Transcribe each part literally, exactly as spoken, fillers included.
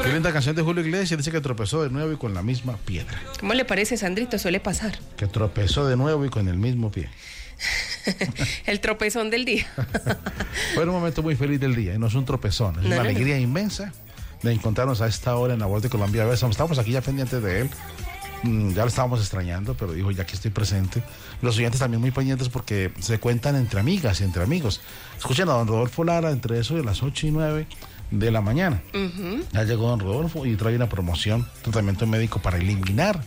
Qué linda canción de Julio Iglesias, dice que tropezó de nuevo y con la misma piedra. ¿Cómo le parece, Sandrito? Suele pasar. Que tropezó de nuevo y con el mismo pie. El tropezón del día. Fue un momento muy feliz del día, y no es un tropezón, es no, una no, alegría no. inmensa de encontrarnos a esta hora en la Voz de Colombia. Estamos aquí ya pendientes de él. Ya lo estábamos extrañando, pero dijo, ya que estoy presente. Los oyentes también muy pendientes porque se cuentan entre amigas y entre amigos. Escuchen a don Rodolfo Lara entre eso de las ocho y nueve de la mañana. Uh-huh. Ya llegó don Rodolfo y trae una promoción, tratamiento médico para eliminar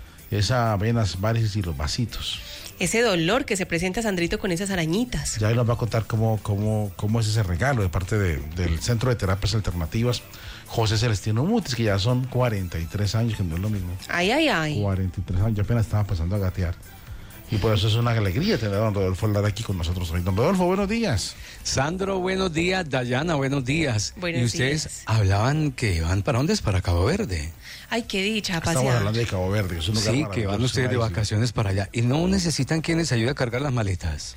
esa venas, varices y los vasitos. Ese dolor que se presenta, Sandrito, con esas arañitas. Ya él nos va a contar cómo, cómo, cómo es ese regalo de parte de, del Centro de Terapias Alternativas José Celestino Mutis, que ya son cuarenta y tres años, que no es lo mismo. Ay, ay, ay. cuarenta y tres años, yo apenas estaba pasando a gatear. Y por eso es una alegría tener a don Rodolfo Lara aquí con nosotros hoy. Don Rodolfo, buenos días. Sandro, buenos días. Dayana, buenos días. Buenos y ustedes días. Hablaban que van para dónde, es para Cabo Verde. Ay, qué dicha, pasear. Estamos hablando de Cabo Verde. Es un lugar sí, que van ustedes de vacaciones para allá. Y no necesitan quien les ayude a cargar las maletas.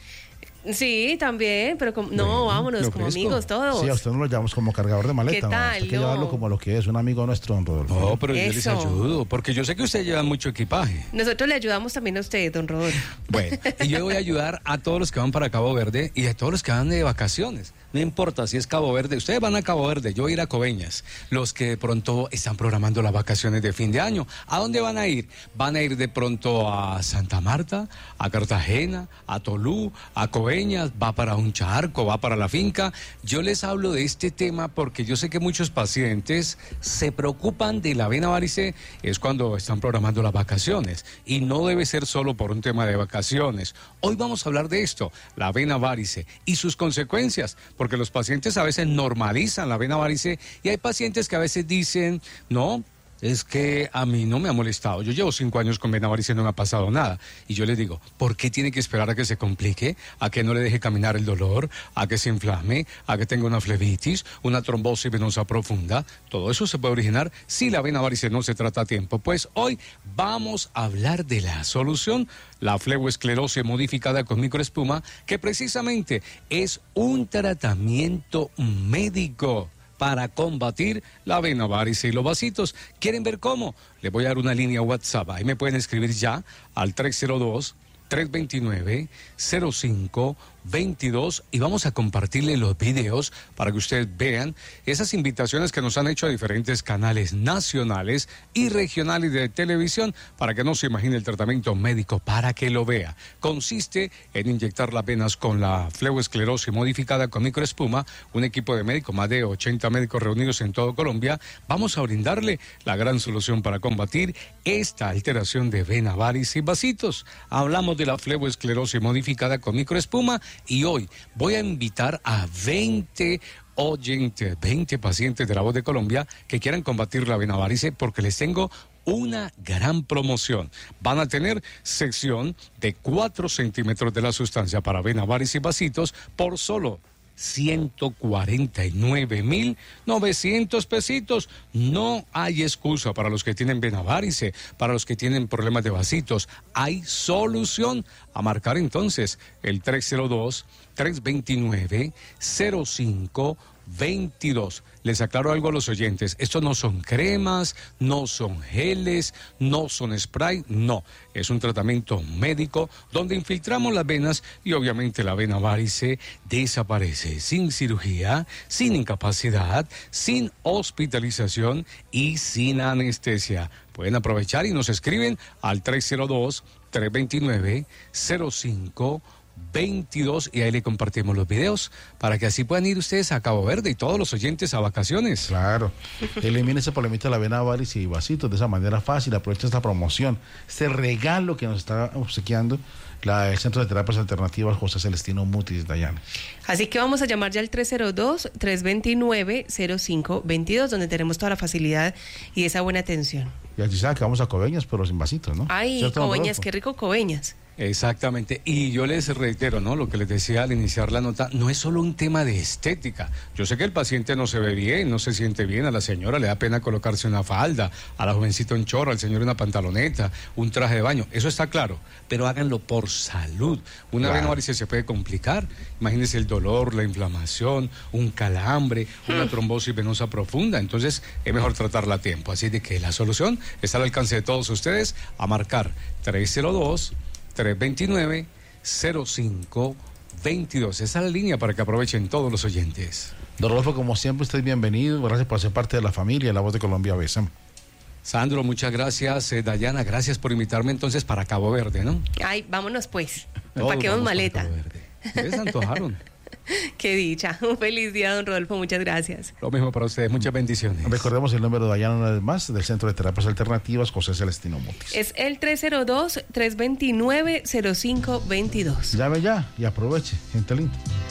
Sí, también, pero como, no, Bueno, vámonos como ofrezco. amigos todos. Sí, a usted no lo llamamos como cargador de maleta. ¿Qué tal? Hay que No. llevarlo como lo que es, un amigo nuestro, don Rodolfo. No, pero yo les Eso. ayudo, porque yo sé que ustedes llevan mucho equipaje. Nosotros le ayudamos también a usted, don Rodolfo. Bueno, y yo voy a ayudar a todos los que van para Cabo Verde y a todos los que van de vacaciones. No importa si es Cabo Verde, ustedes van a Cabo Verde, yo voy a ir a Coveñas. Los que de pronto están programando las vacaciones de fin de año, ¿a dónde van a ir? Van a ir de pronto a Santa Marta, a Cartagena, a Tolú, a Coveñas, va para un charco, va para la finca. Yo les hablo de este tema porque yo sé que muchos pacientes se preocupan de la vena varice, es cuando están programando las vacaciones, y no debe ser solo por un tema de vacaciones. Hoy vamos a hablar de esto, la vena varice y sus consecuencias, porque los pacientes a veces normalizan la vena varice y hay pacientes que a veces dicen, no, es que a mí no me ha molestado, yo llevo cinco años con vena varice y no me ha pasado nada. Y yo les digo, ¿por qué tiene que esperar a que se complique? ¿A que no le deje caminar el dolor? ¿A que se inflame? ¿A que tenga una flebitis? ¿Una trombosis venosa profunda? Todo eso se puede originar si la vena varice no se trata a tiempo. Pues hoy vamos a hablar de la solución, la fleboesclerosis modificada con microespuma, que precisamente es un tratamiento médico para combatir la vena varice y los vasitos. ¿Quieren ver cómo? Les voy a dar una línea WhatsApp. Ahí me pueden escribir ya al tres cero dos, tres dos nueve, cero cinco veintidós y vamos a compartirle los videos para que ustedes vean esas invitaciones que nos han hecho a diferentes canales nacionales y regionales de televisión para que no se imagine el tratamiento médico, para que lo vea. Consiste en inyectar las venas con la fleboesclerosis modificada con microespuma, un equipo de médicos, más de ochenta médicos reunidos en todo Colombia. Vamos a brindarle la gran solución para combatir esta alteración de vena varice y vasitos. Hablamos de la fleboesclerosis modificada con microespuma. Y hoy voy a invitar a veinte oyentes, veinte pacientes de La Voz de Colombia que quieran combatir la vena varice porque les tengo una gran promoción. Van a tener sección de cuatro centímetros de la sustancia para vena varice y vasitos por solo ciento cuarenta y nueve mil novecientos pesitos. No hay excusa para los que tienen vena varice, para los que tienen problemas de vasitos. Hay solución. A marcar entonces el tres cero dos, tres dos nueve, cero cinco veintidós. Les aclaro algo a los oyentes, esto no son cremas, no son geles, no son spray, no, es un tratamiento médico donde infiltramos las venas y obviamente la vena varice desaparece sin cirugía, sin incapacidad, sin hospitalización y sin anestesia. Pueden aprovechar y nos escriben al tres cero dos, tres dos nueve, cero cinco veintidós y ahí le compartimos los videos para que así puedan ir ustedes a Cabo Verde y todos los oyentes a vacaciones. Claro, elimine ese problemita de la vena varice y vasitos de esa manera fácil. Aprovecha esta promoción, este regalo que nos está obsequiando la, el Centro de Terapias Alternativas José Celestino Mutis, Dayana. Así que vamos a llamar ya al tres cero dos, tres dos nueve, cero cinco veintidós, donde tenemos toda la facilidad y esa buena atención. Y así sabe que vamos a Coveñas, pero sin vasitos, ¿no? Ay, ¿Cierto, don Coveñas, Rodolfo? qué rico Coveñas. Exactamente, y yo les reitero, ¿no? Lo que les decía al iniciar la nota, no es solo un tema de estética. Yo sé que el paciente no se ve bien, no se siente bien, a la señora le da pena colocarse una falda, a la jovencita un chorro, al señor una pantaloneta, un traje de baño, eso está claro, pero háganlo por salud. Una Claro. adenovarice se puede complicar, imagínense el dolor, la inflamación, un calambre, una trombosis venosa profunda, entonces es mejor tratarla a tiempo. Así de que la solución está al alcance de todos ustedes, a marcar tres cero dos, tres dos nueve, cero cinco dos dos. Esa es la línea para que aprovechen todos los oyentes. Don Rodolfo, como siempre, usted es bienvenido. Gracias por ser parte de la familia La Voz de Colombia B E S A M. Sandro, muchas gracias. Eh, Dayana, gracias por invitarme entonces para Cabo Verde, ¿no? Ay, vámonos pues. Todos Paquemos vamos para maleta. Cabo Verde. Ustedes se antojaron. Qué dicha. Un feliz día, don Rodolfo. Muchas gracias. Lo mismo para ustedes. Muchas bendiciones. Recordemos el número de Dayana una vez más, del Centro de Terapias Alternativas José Celestino Mutis. Es el tres cero dos, tres dos nueve, cero cinco dos dos. Llame ya y aproveche, gente linda.